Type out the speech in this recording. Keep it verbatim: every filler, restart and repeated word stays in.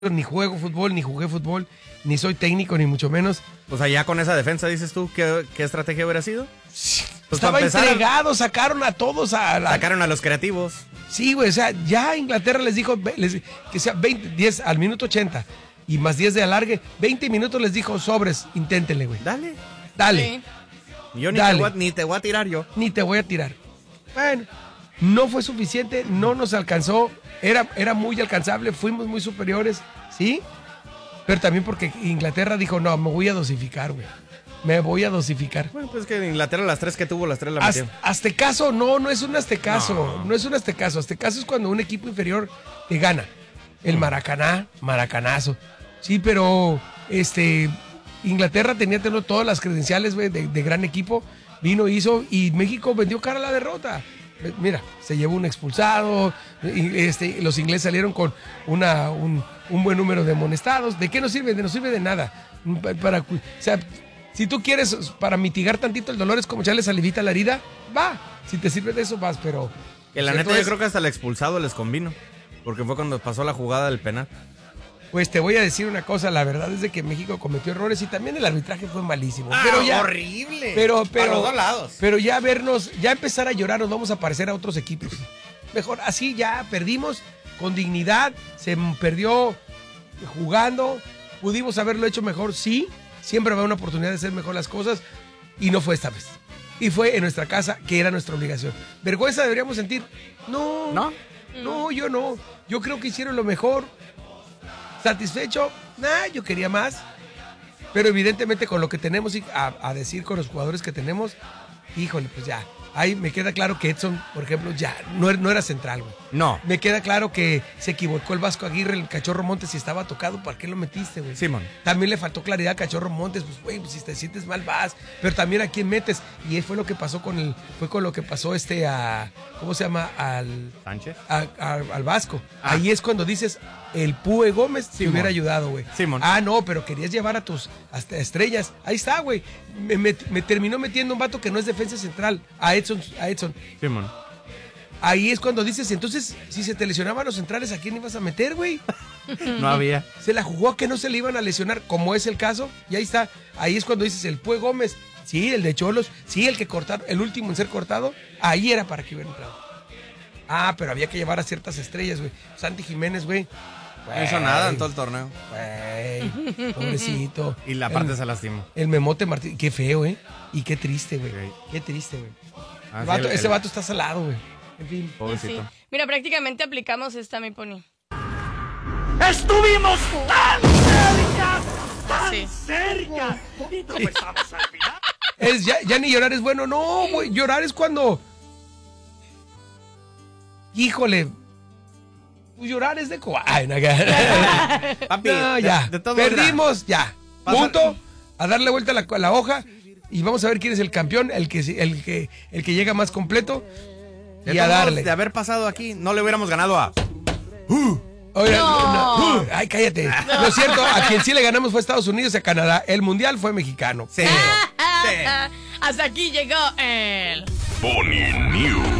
ni juego fútbol, ni jugué fútbol, ni soy técnico, ni mucho menos. O sea, ya con esa defensa, dices tú, ¿qué, qué estrategia hubiera sido? Sí, Pues estaba empezar, entregado, sacaron a todos a la... Sacaron a los creativos. Sí, güey, o sea, ya Inglaterra les dijo les, que sea veinte, diez al minuto ochenta y más diez de alargue, veinte minutos les dijo sobres, inténtenle, güey. Dale. Dale. Sí. Yo ni Dale. te, voy a, ni te voy a tirar yo. Ni te voy a tirar. Bueno, no fue suficiente, no nos alcanzó, era, era muy alcanzable, fuimos muy superiores, ¿sí? Pero también porque Inglaterra dijo, no, me voy a dosificar, güey. Me voy a dosificar. Bueno, pues que Inglaterra las tres que tuvo, las tres la Az, metió. Aztecaso, no, no es un aztecaso. No. No es un aztecaso. Aztecaso es cuando un equipo inferior te gana. El Maracaná, Maracanazo. Sí, pero este Inglaterra tenía todas las credenciales, güey, de, de gran equipo. Vino, hizo, y México vendió cara a la derrota. Mira, se llevó un expulsado, y este, los ingleses salieron con una, un, un buen número de amonestados. ¿De qué nos sirve? No sirve de nada. Para, o sea, si tú quieres para mitigar tantito el dolor, es como echarle salivita a la herida, va. Si te sirve de eso, vas, pero... Que la si neta entonces, yo creo que hasta el expulsado les convino. Porque fue cuando pasó la jugada del penal. Pues te voy a decir una cosa, la verdad es de que México cometió errores y también el arbitraje fue malísimo. Ah, pero ya, horrible. Pero, pero, a los dos lados. Pero ya vernos, ya empezar a llorar, nos vamos a parecer a otros equipos. Mejor así ya perdimos con dignidad, se perdió jugando, pudimos haberlo hecho mejor, sí, siempre va una oportunidad de hacer mejor las cosas y no fue esta vez. Y fue en nuestra casa, que era nuestra obligación. ¿Vergüenza deberíamos sentir? No, ¿No? No, yo no. Yo creo que hicieron lo mejor. ¿Satisfecho? Nah, yo quería más. Pero evidentemente con lo que tenemos a, a decir con los jugadores que tenemos, híjole, pues ya. Ahí me queda claro que Edson, por ejemplo, ya no, no era central, güey. No. Me queda claro que se equivocó el Vasco Aguirre, el Cachorro Montes, si estaba tocado, ¿para qué lo metiste, güey? Simón. También le faltó claridad a Cachorro Montes, pues, güey, pues, si te sientes mal vas, pero también a quién metes. Y fue lo que pasó con el, fue con lo que pasó este a, ¿cómo se llama? Al Sánchez. A, a, al Vasco. Ah. Ahí es cuando dices, el Pue Gómez te Simón. hubiera ayudado, güey. Simón. Ah, no, pero querías llevar a tus hasta estrellas. Ahí está, güey. Me, me, me terminó metiendo un vato que no es defensa central, a Edson, a Edson. Simón. Ahí es cuando dices, entonces, si se te lesionaban los centrales, ¿a quién ibas a meter, güey? No había. Se la jugó a que no se le iban a lesionar, como es el caso, y ahí está. Ahí es cuando dices, el Pue Gómez, sí, el de Cholos, sí, el que cortaron, el último en ser cortado, ahí era para que hubiera entrado. Ah, pero había que llevar a ciertas estrellas, güey. Santi Jiménez, güey. No hizo nada en todo el torneo. Güey, pobrecito. Y la parte el, se lastimó. El Memote Martín, qué feo, ¿eh? Y qué triste, güey. Sí. Qué triste, güey. Ah, El vato- sí, el- ese el- vato está salado, güey. En fin. Pobrecito. Sí. Mira, prácticamente aplicamos esta, mi pony. Estuvimos tan cerca, tan Sí. cerca, y comenzamos al final. Es, ya, ya ni llorar es bueno. No, güey. Llorar es cuando. Híjole. Pues llorar es de co. Ay, no, ya. Papi, No, de- ya. de todo Perdimos, ya. Pasa- Punto. A darle vuelta a la, a la hoja. Y vamos a ver quién es el campeón. El que, el que, el que llega más completo. De Y a todos modos, darle. De haber pasado aquí, no le hubiéramos ganado a... Oigan, No. no. Ay, cállate. Lo cierto, a quien sí le ganamos fue a Estados Unidos y a Canadá. El mundial fue mexicano. Sí. Sí. Hasta aquí llegó el... Pony News.